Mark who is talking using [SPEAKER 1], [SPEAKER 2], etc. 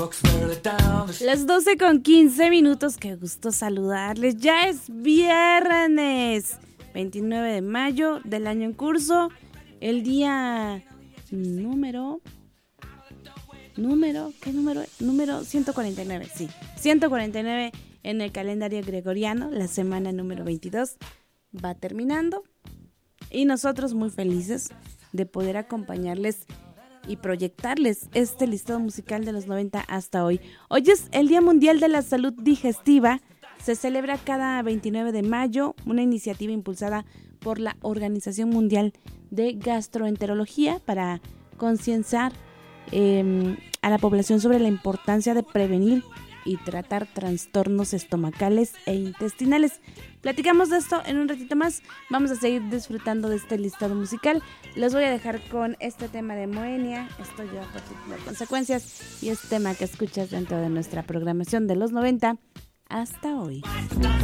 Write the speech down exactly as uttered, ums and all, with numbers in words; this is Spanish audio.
[SPEAKER 1] Las doce con quince minutos, qué gusto saludarles. Ya es viernes veintinueve de mayo del año en curso, el día número, número, ¿qué número? Número ciento cuarenta y nueve, sí, ciento cuarenta y nueve en el calendario gregoriano. La semana número veintidós va terminando y nosotros muy felices de poder acompañarles y proyectarles este listado musical de los noventa hasta hoy. Hoy es el Día Mundial de la Salud Digestiva. Se celebra cada veintinueve de mayo, una iniciativa impulsada por la Organización Mundial de Gastroenterología para concienciar eh, a la población sobre la importancia de prevenir y tratar trastornos estomacales e intestinales. Platicamos de esto en un ratito más. Vamos a seguir disfrutando de este listado musical. Los voy a dejar con este tema de Moenia, Esto lleva por consecuencias, y este tema que escuchas dentro de nuestra programación de los noventa hasta hoy.